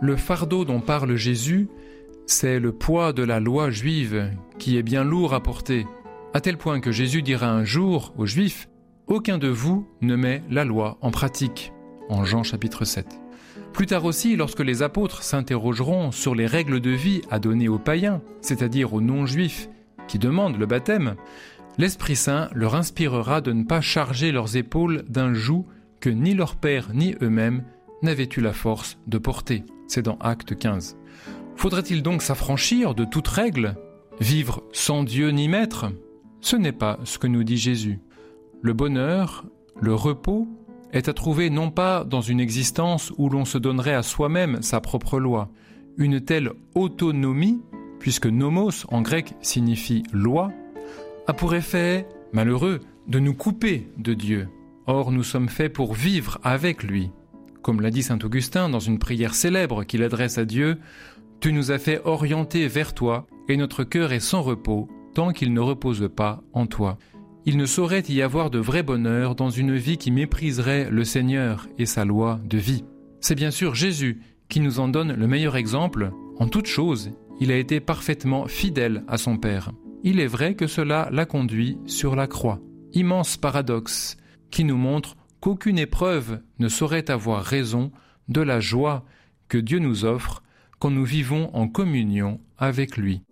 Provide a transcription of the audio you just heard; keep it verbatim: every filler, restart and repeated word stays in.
Le fardeau dont parle Jésus, c'est le poids de la loi juive qui est bien lourd à porter, à tel point que Jésus dira un jour aux Juifs « Aucun de vous ne met la loi en pratique » en Jean chapitre sept. Plus tard aussi, lorsque les apôtres s'interrogeront sur les règles de vie à donner aux païens, c'est-à-dire aux non-juifs qui demandent le baptême, l'Esprit Saint leur inspirera de ne pas charger leurs épaules d'un joug que ni leur père ni eux-mêmes n'avaient eu la force de porter. C'est dans Actes quinze. Faudrait-il donc s'affranchir de toute règle, vivre sans Dieu ni maître ? Ce n'est pas ce que nous dit Jésus. Le bonheur, le repos, est à trouver non pas dans une existence où l'on se donnerait à soi-même sa propre loi. Une telle autonomie, puisque nomos en grec signifie loi, a pour effet, malheureux, de nous couper de Dieu. Or, nous sommes faits pour vivre avec lui. Comme l'a dit saint Augustin dans une prière célèbre qu'il adresse à Dieu, « Tu nous as fait orienter vers toi, et notre cœur est sans repos, tant qu'il ne repose pas en toi. » Il ne saurait y avoir de vrai bonheur dans une vie qui mépriserait le Seigneur et sa loi de vie. C'est bien sûr Jésus qui nous en donne le meilleur exemple. En toute chose, il a été parfaitement fidèle à son Père. Il est vrai que cela l'a conduit sur la croix. Immense paradoxe qui nous montre qu'aucune épreuve ne saurait avoir raison de la joie que Dieu nous offre quand nous vivons en communion avec lui.